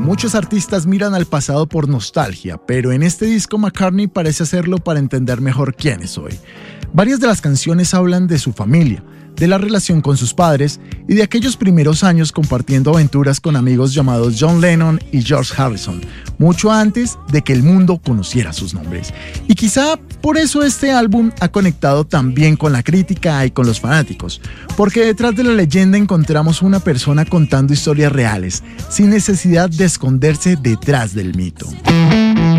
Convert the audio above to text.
muchos artistas miran al pasado por nostalgia, pero en este disco McCartney parece hacerlo para entender mejor quién es hoy. Varias de las canciones hablan de su familia, de la relación con sus padres y de aquellos primeros años compartiendo aventuras con amigos llamados John Lennon y George Harrison, mucho antes de que el mundo conociera sus nombres. Y quizá por eso este álbum ha conectado tan bien con la crítica y con los fanáticos, porque detrás de la leyenda encontramos una persona contando historias reales, sin necesidad de esconderse detrás del mito.